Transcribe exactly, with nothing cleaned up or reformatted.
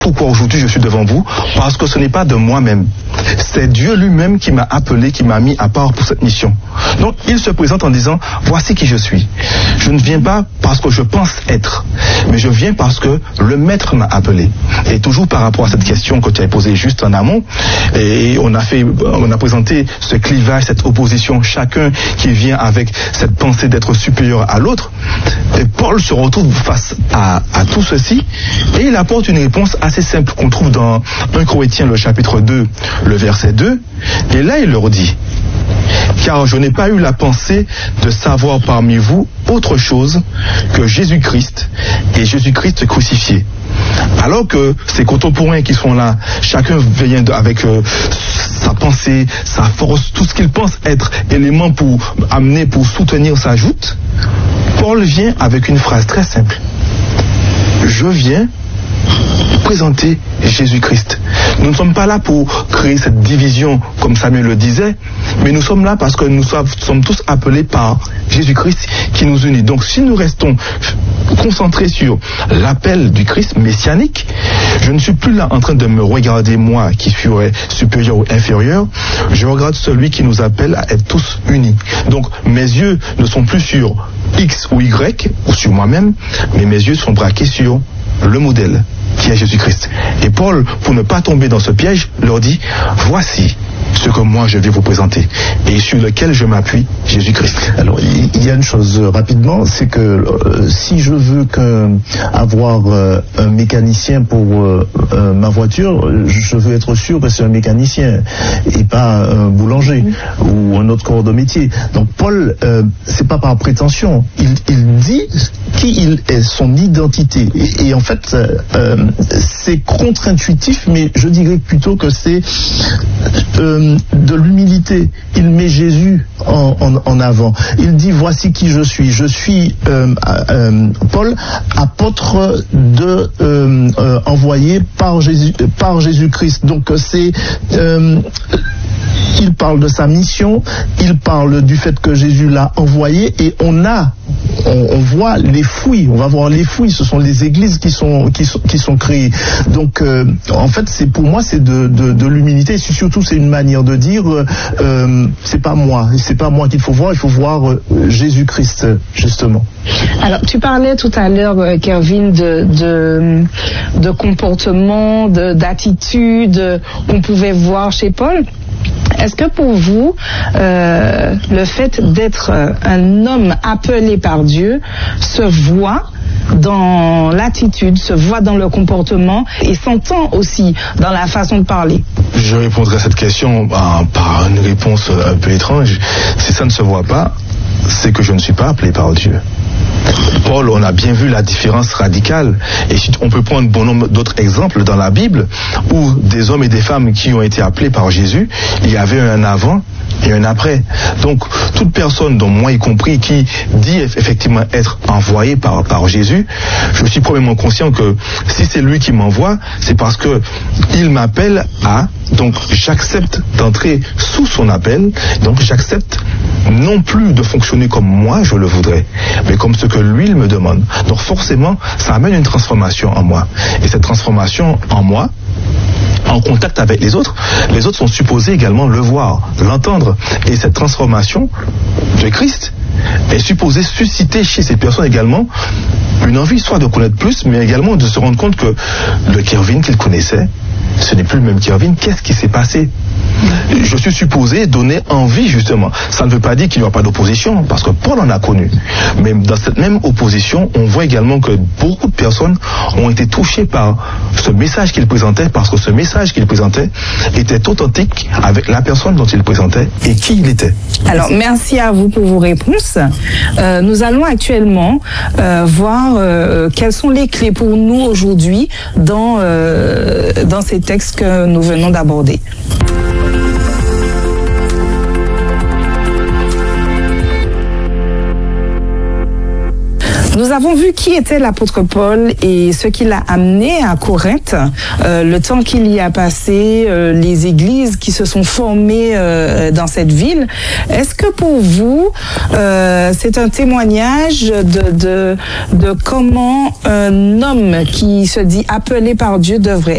pourquoi aujourd'hui je suis devant vous? Parce que ce n'est pas de moi-même. C'est Dieu lui-même qui m'a appelé, qui m'a mis à part pour cette mission. Donc il se présente en disant, voici qui je suis. Je ne viens pas parce que je pense être, mais je viens parce que le Maître m'a appelé. Et toujours par rapport à cette question que tu as posée juste en amont, et on a fait, on a présenté ce clivage, cette opposition, chacun qui vient avec cette pensée d'être supérieur à l'autre. Et Paul se retrouve face à, à tout ceci, et il apporte une réponse assez simple qu'on trouve dans un Corinthiens, le chapitre deux, le verset deux, et là il leur dit, car je n'ai pas eu la pensée de savoir parmi vous autre chose que Jésus-Christ et Jésus-Christ crucifié. Alors que ces contemporains qui sont là, chacun vient avec euh, sa pensée, sa force, tout ce qu'il pense être élément pour amener, pour soutenir sa joute, Paul vient avec une phrase très simple. Je viens présenter Jésus-Christ. Nous ne sommes pas là pour créer cette division, comme Samuel le disait, mais nous sommes là parce que nous sommes tous appelés par Jésus-Christ qui nous unit. Donc si nous restons concentrés sur l'appel du Christ messianique, je ne suis plus là en train de me regarder moi qui suis supérieur ou inférieur, je regarde celui qui nous appelle à être tous unis. Donc mes yeux ne sont plus sur X ou Y ou sur moi-même, mais mes yeux sont braqués sur le modèle qui est Jésus-Christ. Et Paul, pour ne pas tomber dans ce piège, leur dit, voici ce que moi je vais vous présenter et sur lequel je m'appuie, Jésus-Christ. Alors il y a une chose euh, rapidement, c'est que euh, si je veux que, avoir euh, un mécanicien pour euh, euh, ma voiture, je veux être sûr que c'est un mécanicien et pas un boulanger mmh. ou un autre corps de métier. Donc Paul, euh, c'est pas par prétention, il, il dit qui il est, son identité. Et, et en fait, euh, c'est contre-intuitif, mais je dirais plutôt que c'est euh, de l'humilité. Il met Jésus en, en, en avant. Il dit, voici qui je suis. Je suis euh, euh, Paul, apôtre de euh, euh, envoyé par Jésus, par Jésus-Christ. Donc c'est euh, il parle de sa mission, il parle du fait que Jésus l'a envoyé, et on a, on, on voit les fouilles, on va voir les fouilles, ce sont les églises qui sont qui sont, qui sont créées. Donc euh, en fait, c'est pour moi c'est de, de, de l'humilité, et surtout c'est une manière de dire euh, c'est pas moi, c'est pas moi qu'il faut voir, il faut voir euh, Jésus-Christ justement. Alors tu parlais tout à l'heure, Kervin, de de, de comportement, de, d'attitude qu'on pouvait voir chez Paul. Est-ce que pour vous, euh, le fait d'être un homme appelé par Dieu se voit dans l'attitude, se voit dans le comportement et s'entend aussi dans la façon de parler? Je répondrai à cette question bah, par une réponse un peu étrange. Si ça ne se voit pas, c'est que je ne suis pas appelé par Dieu. Paul, on a bien vu la différence radicale, et on peut prendre bon nombre d'autres exemples dans la Bible où des hommes et des femmes qui ont été appelés par Jésus, il y avait un avant et un après. Donc toute personne, dont moi y compris, qui dit effectivement être envoyé par, par Jésus, je suis probablement conscient que si c'est lui qui m'envoie, c'est parce que il m'appelle à, donc j'accepte d'entrer sous son appel, donc j'accepte non plus de fonctionner comme moi je le voudrais, mais comme ce que lui il me demande. Donc forcément, ça amène une transformation en moi. Et cette transformation en moi, en contact avec les autres, les autres sont supposés également le voir, l'entendre. Et cette transformation de Christ est supposée susciter chez ces personnes également une envie soit de connaître plus, mais également de se rendre compte que le Kervin qu'ils connaissaient, ce n'est plus le même Kervin. Qu'est-ce qui s'est passé? Je suis supposé donner envie, justement. Ça ne veut pas dire qu'il n'y aura pas d'opposition, parce que Paul en a connu. Mais dans cette même opposition, on voit également que beaucoup de personnes ont été touchées par ce message qu'il présentait, parce que ce message qu'il présentait était authentique avec la personne dont il présentait et qui il était. Alors, merci à vous pour vos réponses. Euh, nous allons actuellement euh, voir euh, quelles sont les clés pour nous aujourd'hui dans, euh, dans ces textes que nous venons d'aborder. nous avons vu qui était l'apôtre Paul et ce qui l'a amené à Corinthe, euh, le temps qu'il y a passé, euh, les églises qui se sont formées euh, dans cette ville. Est-ce que pour vous, euh, c'est un témoignage de, de, de comment un homme qui se dit appelé par Dieu devrait